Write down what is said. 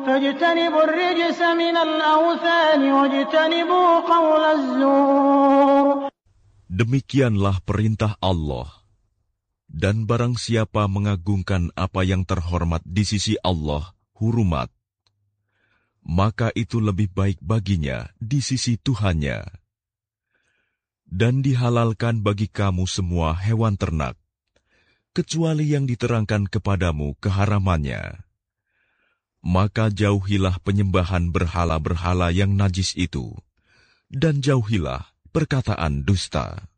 فاجتنبوا الرجس من الأوثان واجتنبوا قول الزور. Demikianlah perintah Allah. Dan barang siapa mengagungkan apa yang terhormat di sisi Allah, hurumat, maka itu lebih baik baginya di sisi Tuhannya. Dan dihalalkan bagi kamu semua hewan ternak, kecuali yang diterangkan kepadamu keharamannya. Maka jauhilah penyembahan berhala-berhala yang najis itu, dan jauhilah perkataan dusta.